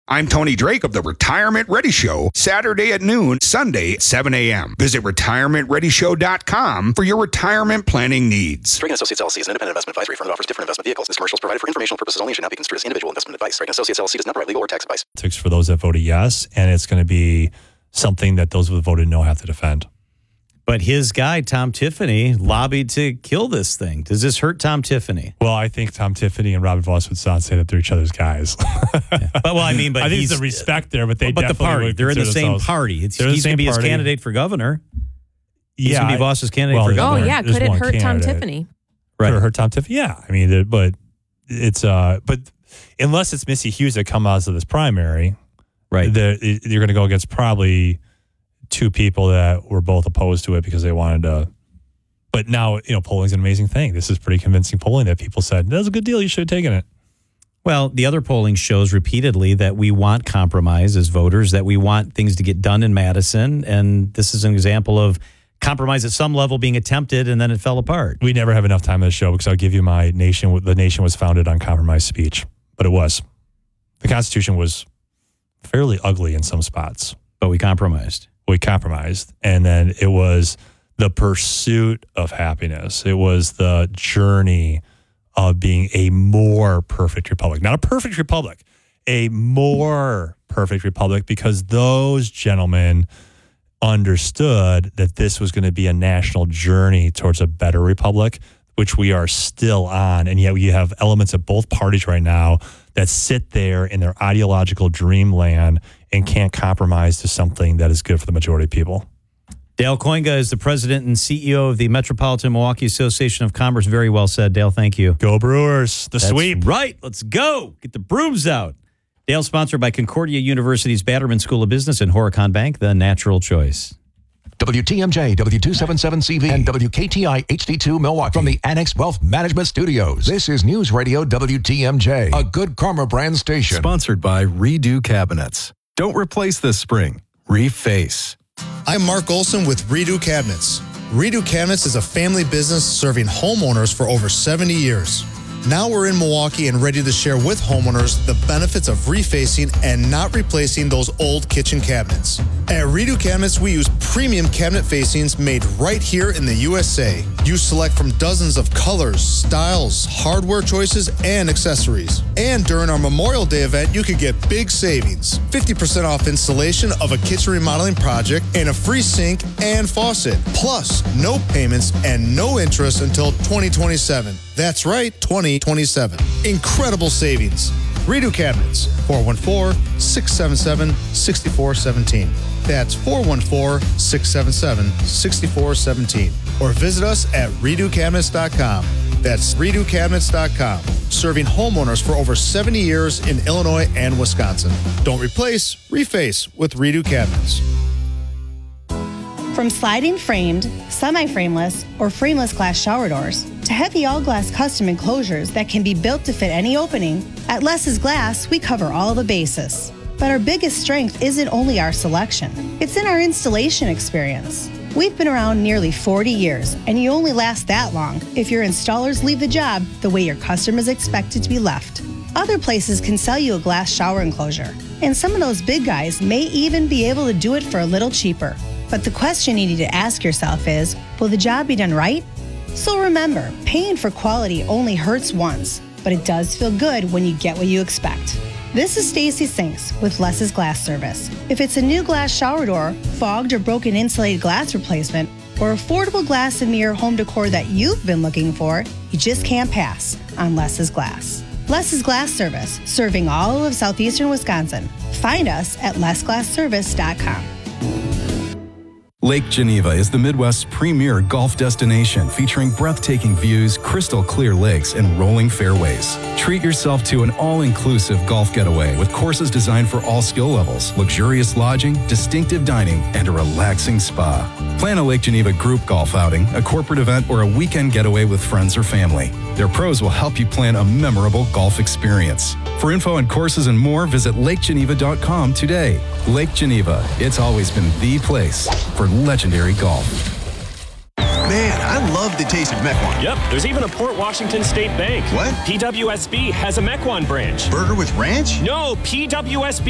I'm Tony Drake of the Retirement Ready Show, Saturday at noon, Sunday at 7 a.m. Visit retirementreadyshow.com for your retirement planning needs. Dragon Associates LLC is an independent investment advisory firm that offers different investment vehicles. This commercial is provided for informational purposes only and should not be construed as individual investment advice. Dragon Associates LLC does not provide legal or tax advice. For those that voted yes, and it's going to be something that those who voted no have to defend. But his guy, Tom Tiffany, lobbied to kill this thing. Does this hurt Tom Tiffany? Well, I think Tom Tiffany and Robin Voss would not say that they're each other's guys. But I think there's a respect there, but they the party. They're in the same party. He's going to be his candidate for governor. He's going to be Voss's candidate for governor. Oh, yeah. Could it hurt Tom Tiffany? Right. Could it hurt Tom Tiffany? Yeah. I mean, but it's, but unless it's Missy Hughes that comes out of this primary, right? You're going to go against probably two people that were both opposed to it because they wanted to. But now, polling's an amazing thing. This is pretty convincing polling that people said, that's a good deal. You should have taken it. Well, the other polling shows repeatedly that we want compromise as voters, that we want things to get done in Madison. And this is an example of compromise at some level being attempted and then it fell apart. We never have enough time on the show because I'll give you my nation. The nation was founded on compromise speech, but it was. The Constitution was fairly ugly in some spots. But we compromised. And then it was the pursuit of happiness. It was the journey of being a more perfect republic. Not a perfect republic, a more perfect republic, because those gentlemen understood that this was going to be a national journey towards a better republic, which we are still on. And yet we have elements of both parties right now that sit there in their ideological dreamland and can't compromise to something that is good for the majority of people. Dale Koinga is the president and CEO of the Metropolitan Milwaukee Association of Commerce. Very well said, Dale. Thank you. Go Brewers. That's sweep. Right. Let's go. Get the brooms out. Dale, sponsored by Concordia University's Batterman School of Business and Horicon Bank, the natural choice. WTMJ, W277CV, and WKTI HD2 Milwaukee from the Annex Wealth Management Studios. This is News Radio WTMJ, a Good Karma brand station. Sponsored by Redo Cabinets. Don't replace this spring. Reface. I'm Mark Olson with Redo Cabinets. Redo Cabinets is a family business serving homeowners for over 70 years. Now we're in Milwaukee and ready to share with homeowners the benefits of refacing and not replacing those old kitchen cabinets. At Redo Cabinets, we use premium cabinet facings made right here in the USA. You select from dozens of colors, styles, hardware choices, and accessories. And during our Memorial Day event, you could get big savings. 50% off installation of a kitchen remodeling project and a free sink and faucet. Plus, no payments and no interest until 2027. That's right, 2027. Incredible savings. Redo Cabinets, 414-677-6417. That's 414-677-6417. Or visit us at redocabinets.com. That's redocabinets.com. Serving homeowners for over 70 years in Illinois and Wisconsin. Don't replace, reface with Redo Cabinets. From sliding framed, semi-frameless, or frameless glass shower doors to heavy all-glass custom enclosures that can be built to fit any opening, at Less's Glass, we cover all the bases. But our biggest strength isn't only our selection. It's in our installation experience. We've been around nearly 40 years, and you only last that long if your installers leave the job the way your customers expect it to be left. Other places can sell you a glass shower enclosure, and some of those big guys may even be able to do it for a little cheaper. But the question you need to ask yourself is, will the job be done right? So remember, paying for quality only hurts once, but it does feel good when you get what you expect. This is Stacy Sinks with Less's Glass Service. If it's a new glass shower door, fogged or broken insulated glass replacement, or affordable glass and mirror home decor that you've been looking for, you just can't pass on Less's Glass. Less's Glass Service, serving all of southeastern Wisconsin. Find us at lessglassservice.com. Lake Geneva is the Midwest's premier golf destination, featuring breathtaking views, crystal clear lakes, and rolling fairways. Treat yourself to an all-inclusive golf getaway with courses designed for all skill levels, luxurious lodging, distinctive dining, and a relaxing spa. Plan a Lake Geneva group golf outing, a corporate event, or a weekend getaway with friends or family. Their pros will help you plan a memorable golf experience. For info on courses and more, visit lakegeneva.com today. Lake Geneva, it's always been the place for legendary golf. Man, I love the taste of Mequon. Yep, there's even a Port Washington State Bank. What? PWSB has a Mequon branch. Burger with ranch? No, PWSB